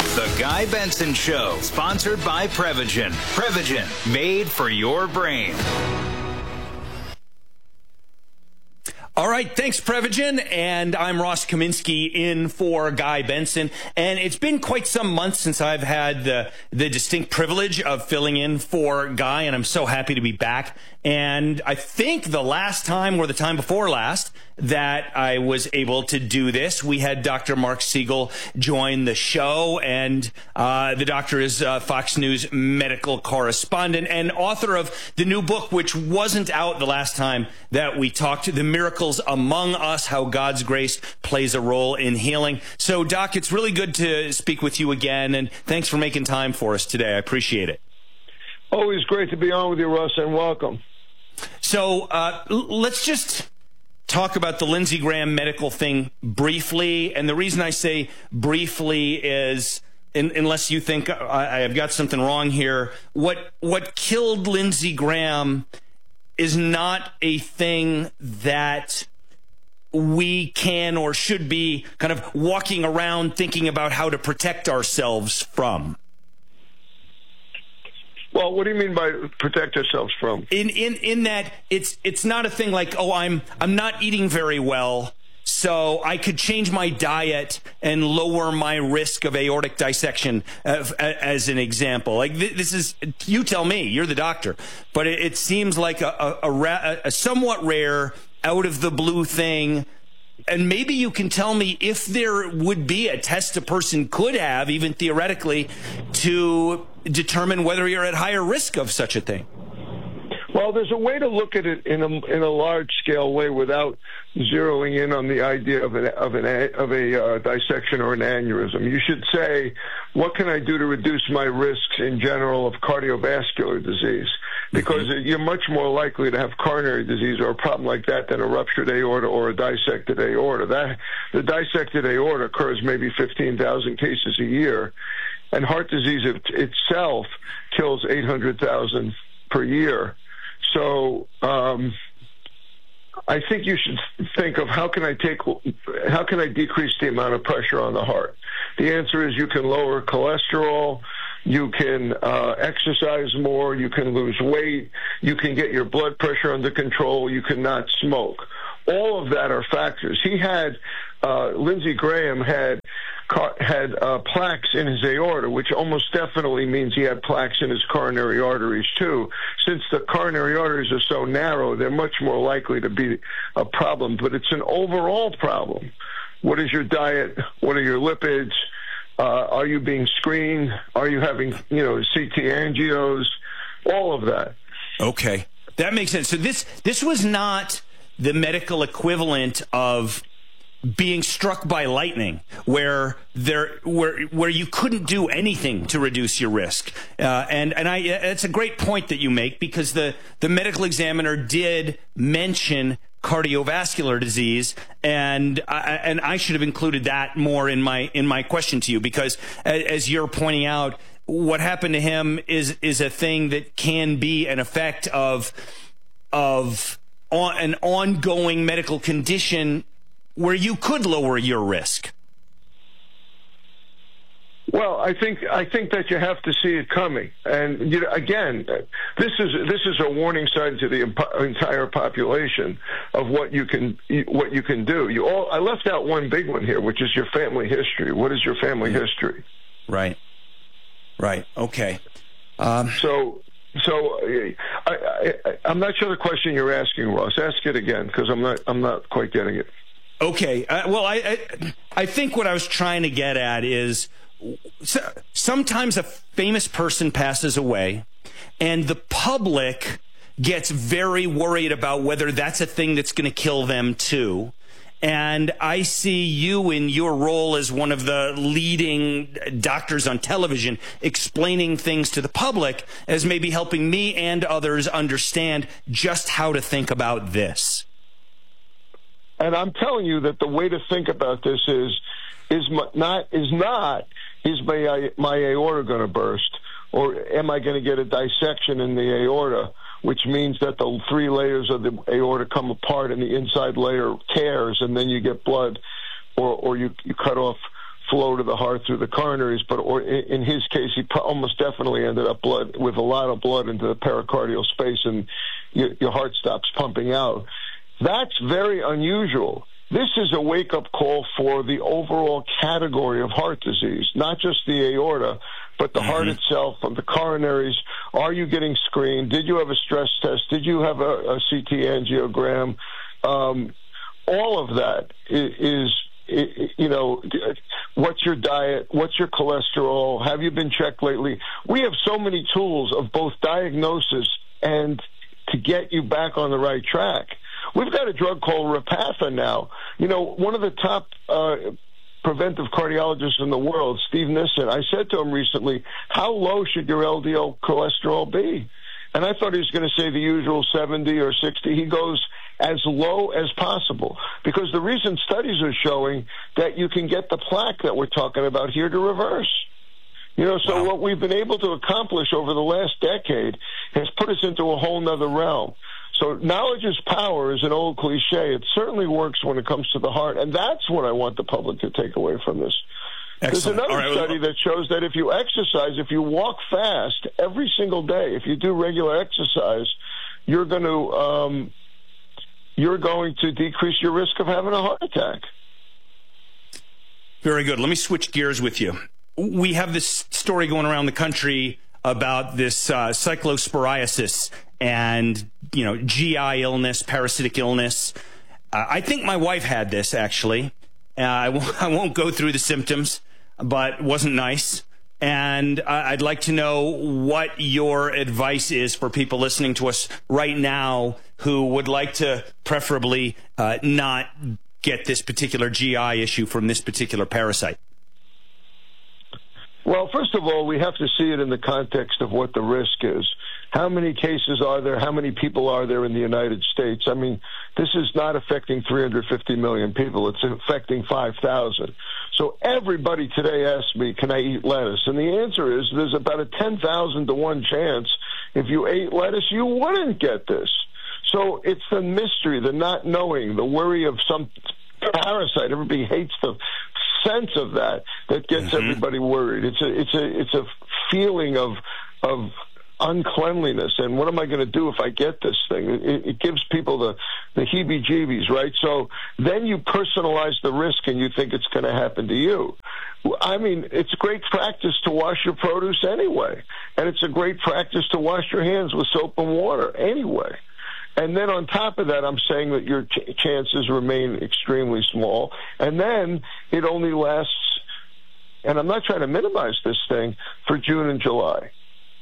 The Guy Benson Show, sponsored by Prevagen. Prevagen, made for your brain. All right, thanks, Prevagen, and I'm Ross Kaminsky in for Guy Benson. And it's been quite some months since I've had the distinct privilege of filling in for Guy, and I'm so happy to be back. And I think the last time, or the time before last, that I was able to do this, we had Dr. Mark Siegel join the show, and the doctor is Fox News medical correspondent and author of the new book, which wasn't out the last time that we talked, The Miracles Among Us, How God's Grace Plays a Role in Healing. So, Doc, it's really good to speak with you again, and thanks for making time for us today. I appreciate it. Always great to be on with you, Russ, and welcome. So let's just talk about the Lindsey Graham medical thing briefly. And the reason I say briefly is, unless you think I have got something wrong here, what killed Lindsey Graham is not a thing that we can or should be kind of walking around thinking about how to protect ourselves from. Well, what do you mean by protect ourselves from? In that it's not a thing like, oh, I'm not eating very well, so I could change my diet and lower my risk of aortic dissection, as an example. Like this is, you tell me, you're the doctor, but it seems like a somewhat rare, out of the blue thing. And maybe you can tell me if there would be a test a person could have, even theoretically, to determine whether you're at higher risk of such a thing. Well, there's a way to look at it in a large-scale way without zeroing in on the idea of a dissection or an aneurysm. You should say, what can I do to reduce my risks in general of cardiovascular disease? Because you're much more likely to have coronary disease or a problem like that than a ruptured aorta or a dissected aorta. The dissected aorta occurs maybe 15,000 cases a year, and heart disease itself kills 800,000 per year. So I think you should think of how can I decrease the amount of pressure on the heart? The answer is you can lower cholesterol, you can exercise more, you can lose weight, you can get your blood pressure under control, you can not smoke. All of that are factors. Lindsey Graham had plaques in his aorta, which almost definitely means he had plaques in his coronary arteries too. Since the coronary arteries are so narrow, they're much more likely to be a problem. But it's an overall problem. What is your diet? What are your lipids? Are you being screened? Are you having, CT angios? All of that. Okay, that makes sense. So this was not the medical equivalent of being struck by lightning, where you couldn't do anything to reduce your risk. It's a great point that you make, because the medical examiner did mention cardiovascular disease, and I should have included that more in my question to you, because as you're pointing out, what happened to him is a thing that can be an effect of an ongoing medical condition where you could lower your risk. Well, I think that you have to see it coming, and again, this is a warning sign to the entire population of what you can do. I left out one big one here, which is your family history. What is your family history? Right. Okay. So I'm not sure the question you're asking, Ross. Ask it again, because I'm not quite getting it. Okay. Well, I think what I was trying to get at is, sometimes a famous person passes away and the public gets very worried about whether that's a thing that's going to kill them too. And I see you in your role as one of the leading doctors on television explaining things to the public as maybe helping me and others understand just how to think about this. And I'm telling you that the way to think about this is my aorta going to burst, or am I going to get a dissection in the aorta, which means that the three layers of the aorta come apart and the inside layer tears, and then you get blood, or you cut off flow to the heart through the coronaries, but in his case, he almost definitely ended up with a lot of blood into the pericardial space, and your heart stops pumping out. That's very unusual. This is a wake-up call for the overall category of heart disease, not just the aorta, but the heart itself, and the coronaries. Are you getting screened? Did you have a stress test? Did you have a CT angiogram? All of that is, what's your diet? What's your cholesterol? Have you been checked lately? We have so many tools of both diagnosis and to get you back on the right track. We've got a drug called Repatha now. One of the top preventive cardiologists in the world, Steve Nissen, I said to him recently, how low should your LDL cholesterol be? And I thought he was going to say the usual 70 or 60. He goes as low as possible, because the recent studies are showing that you can get the plaque that we're talking about here to reverse. So what we've been able to accomplish over the last decade has put us into a whole nother realm. So knowledge is power is an old cliche. It certainly works when it comes to the heart, and that's what I want the public to take away from this. Excellent. There's another study that shows that if you exercise, if you walk fast every single day, if you do regular exercise, you're going to decrease your risk of having a heart attack. Very good. Let me switch gears with you. We have this story going around the country about this cyclosporiasis and, GI illness, parasitic illness. I think my wife had this, actually. I won't go through the symptoms, but it wasn't nice. And I'd like to know what your advice is for people listening to us right now who would like to preferably not get this particular GI issue from this particular parasite. Well, first of all, we have to see it in the context of what the risk is. How many cases are there? How many people are there in the United States? I mean, this is not affecting 350 million people. It's affecting 5,000. So everybody today asks me, can I eat lettuce? And the answer is there's about a 10,000 to 1 chance if you ate lettuce, you wouldn't get this. So it's the mystery, the not knowing, the worry of some parasite. Everybody hates the sense of that gets everybody worried. It's a feeling of uncleanliness, and what am I going to do if I get this thing? It gives people the heebie-jeebies, right? So then you personalize the risk and you think it's going to happen to you. I mean, it's great practice to wash your produce anyway, and it's a great practice to wash your hands with soap and water anyway. And then on top of that, I'm saying that your chances remain extremely small. And then it only lasts, and I'm not trying to minimize this thing, for June and July.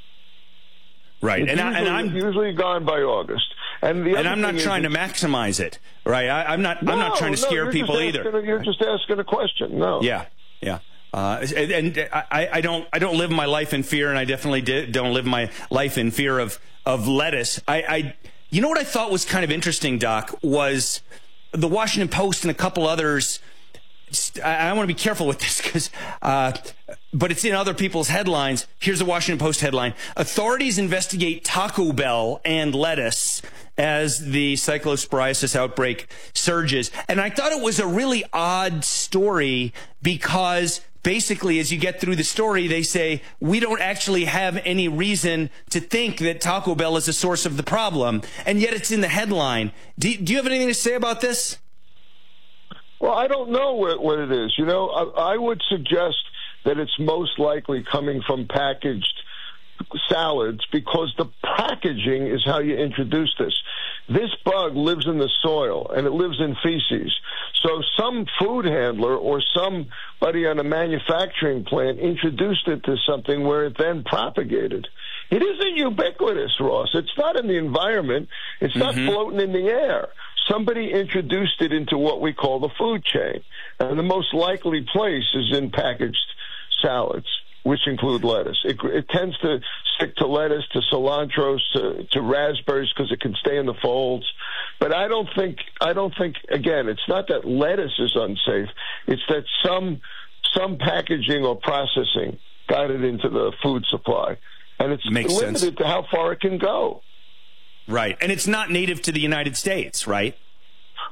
Right. And I'm usually gone by August. And I'm not trying to maximize it. Right. I'm not trying to scare people either. You're just asking a question. No. Yeah. Yeah. And I don't live my life in fear, and I definitely don't live my life in fear of lettuce. You know what I thought was kind of interesting, Doc, was the Washington Post and a couple others. I want to be careful with this but it's in other people's headlines. Here's the Washington Post headline: authorities investigate Taco Bell and lettuce as the cyclosporiasis outbreak surges. And I thought it was a really odd story because basically, as you get through the story, they say, we don't actually have any reason to think that Taco Bell is a source of the problem. And yet it's in the headline. Do you have anything to say about this? Well, I don't know what it is. I would suggest that it's most likely coming from packaged salads, because the packaging is how you introduce this. This bug lives in the soil, and it lives in feces. So some food handler or somebody on a manufacturing plant introduced it to something where it then propagated. It isn't ubiquitous, Ross. It's not in the environment. It's not floating in the air. Somebody introduced it into what we call the food chain. And the most likely place is in packaged salads, which include lettuce. It tends to stick to lettuce, to cilantro, to raspberries, because it can stay in the folds. But I don't think, again, it's not that lettuce is unsafe. It's that some packaging or processing got it into the food supply. And it's limited to how far it can go. Right. And it's not native to the United States, right?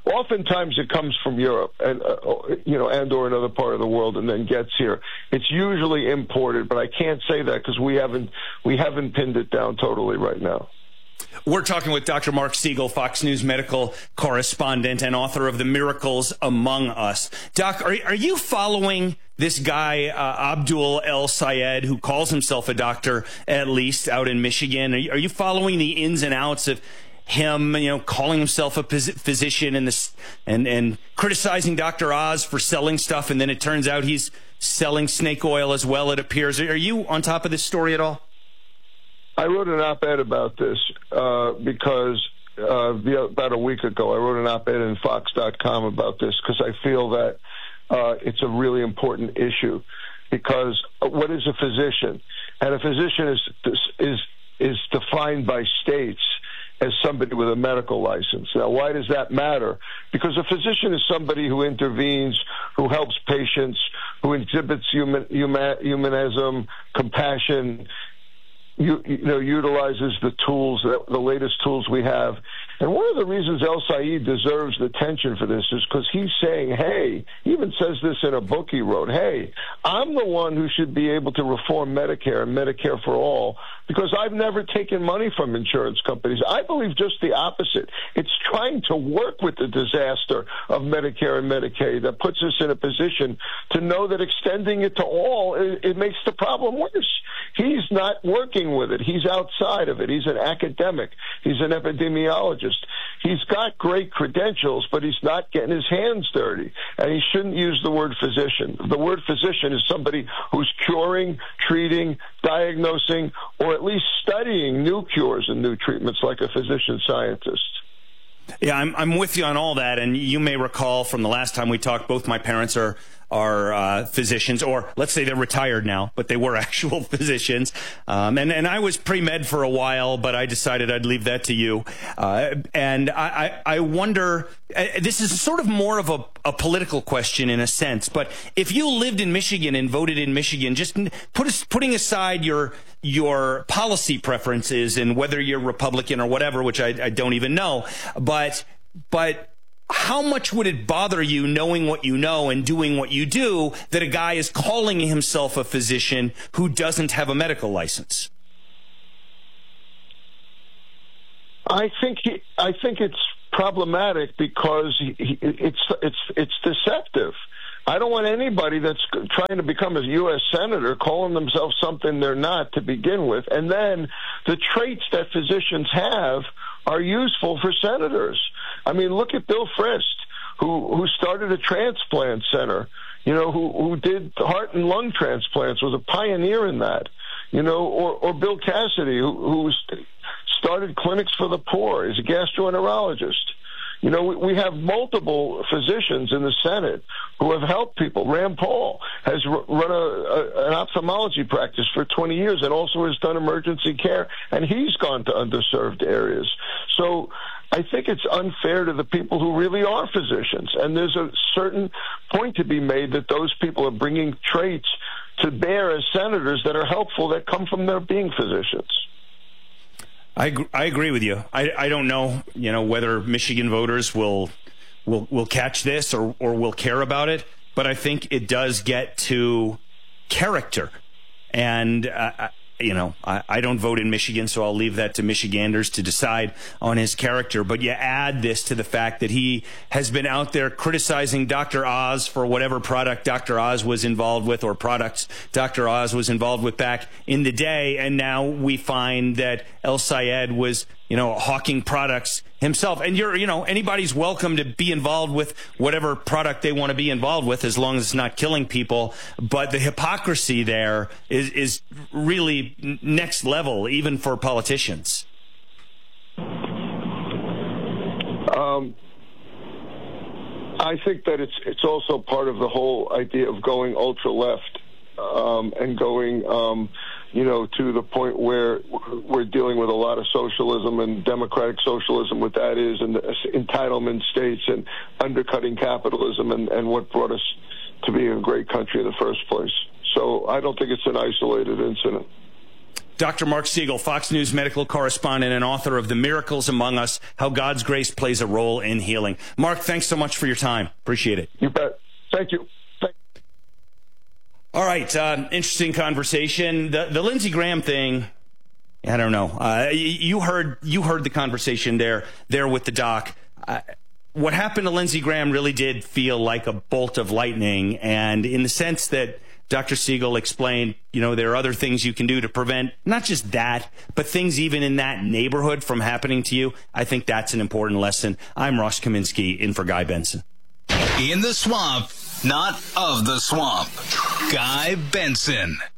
Oftentimes it comes from Europe and or another part of the world and then gets here. It's usually imported, but I can't say that because we haven't pinned it down totally right now. We're talking with Dr. Mark Siegel, Fox News medical correspondent and author of The Miracles Among Us. Doc, are you following this guy, Abdul El-Sayed, who calls himself a doctor, at least out in Michigan? Are you following the ins and outs of him, calling himself a physician and criticizing Dr. Oz for selling stuff, and then it turns out he's selling snake oil as well, it appears? Are you on top of this story at all? I wrote an op-ed about this because about a week ago I wrote an op-ed in Fox.com about this because I feel that it's a really important issue. Because what is a physician? And a physician is defined by states as somebody with a medical license. Now, why does that matter? Because a physician is somebody who intervenes, who helps patients, who exhibits humanism, compassion, utilizes the tools, the latest tools we have. And one of the reasons El-Sayed deserves the attention for this is because he's saying, hey, he even says this in a book he wrote, hey, I'm the one who should be able to reform Medicare and Medicare for all because I've never taken money from insurance companies. I believe just the opposite. It's trying to work with the disaster of Medicare and Medicaid that puts us in a position to know that extending it to all, it makes the problem worse. He's not working with it. He's outside of it. He's an academic. He's an epidemiologist. He's got great credentials, but he's not getting his hands dirty. And he shouldn't use the word physician. The word physician is somebody who's curing, treating, diagnosing, or at least studying new cures and new treatments like a physician scientist. Yeah, I'm with you on all that. And you may recall from the last time we talked, both my parents are physicians, or let's say they're retired now, but they were actual physicians. And I was pre-med for a while, but I decided I'd leave that to you. And I wonder, this is sort of more of a political question in a sense, but if you lived in Michigan and voted in Michigan, just putting aside your policy preferences and whether you're Republican or whatever, which I don't even know, but how much would it bother you knowing what you know and doing what you do that a guy is calling himself a physician who doesn't have a medical license? I think it's problematic because it's deceptive. I don't want anybody that's trying to become a U.S. senator calling themselves something they're not to begin with. And then the traits that physicians have are useful for senators. I mean, look at Bill Frist, who started a transplant center, who did heart and lung transplants, was a pioneer in that, or Bill Cassidy, who started clinics for the poor, is a gastroenterologist. We have multiple physicians in the Senate who have helped people. Rand Paul has run an ophthalmology practice for 20 years and also has done emergency care, and he's gone to underserved areas. So I think it's unfair to the people who really are physicians, and there's a certain point to be made that those people are bringing traits to bear as senators that are helpful that come from their being physicians. I agree with you. I don't know, whether Michigan voters will catch this or will care about it, but I think it does get to character. And I don't vote in Michigan, so I'll leave that to Michiganders to decide on his character. But you add this to the fact that he has been out there criticizing Dr. Oz for whatever product Dr. Oz was involved with or products Dr. Oz was involved with back in the day. And now we find that El-Sayed was, hawking products himself. And anybody's welcome to be involved with whatever product they want to be involved with as long as it's not killing people. But the hypocrisy there is really next level, even for politicians. I think that it's also part of the whole idea of going ultra left and going to the point where we're dealing with a lot of socialism and democratic socialism, what that is, and the entitlement states and undercutting capitalism and what brought us to be a great country in the first place. So I don't think it's an isolated incident. Dr. Mark Siegel, Fox News medical correspondent and author of The Miracles Among Us, How God's Grace Plays a Role in Healing. Mark, thanks so much for your time. Appreciate it. You bet. Thank you. All right, interesting conversation. The Lindsey Graham thing, I don't know. You heard the conversation there with the doc. What happened to Lindsey Graham really did feel like a bolt of lightning, and in the sense that Dr. Siegel explained, there are other things you can do to prevent not just that, but things even in that neighborhood from happening to you. I think that's an important lesson. I'm Ross Kaminsky in for Guy Benson. In the swamp, not of the swamp. Guy Benson.